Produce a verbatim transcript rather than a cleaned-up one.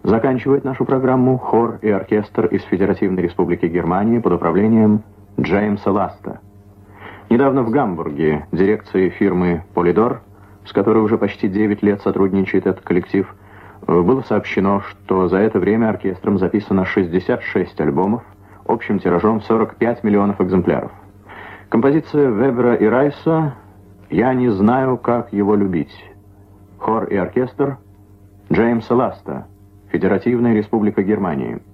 Заканчивает нашу программу хор и оркестр из Федеративной Республики Германия под управлением Джеймса Ласта. Недавно в Гамбурге дирекции фирмы «Полидор», с которой уже почти девять лет сотрудничает этот коллектив, было сообщено, что за это время оркестром записано шестьдесят шесть альбомов, общим тиражом сорок пять миллионов экземпляров. Композиция Вебера и Райса «Я не знаю, как его любить». Хор и оркестр Джеймса Ласта, Федеративная Республика Германии.